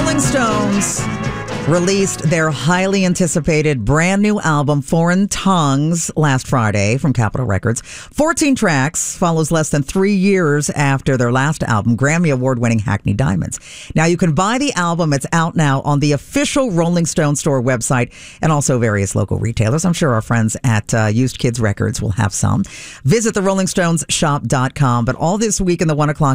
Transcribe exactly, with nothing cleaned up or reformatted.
Rolling Stones released their highly anticipated brand new album, Foreign Tongues, last Friday from Capitol Records. fourteen tracks, follows less than three years after their last album, Grammy Award-winning Hackney Diamonds. Now, you can buy the album. It's out now on the official Rolling Stone store website and also various local retailers. I'm sure our friends at uh, Used Kids Records will have some. Visit the rolling stones shop dot com. But all this week in the one o'clock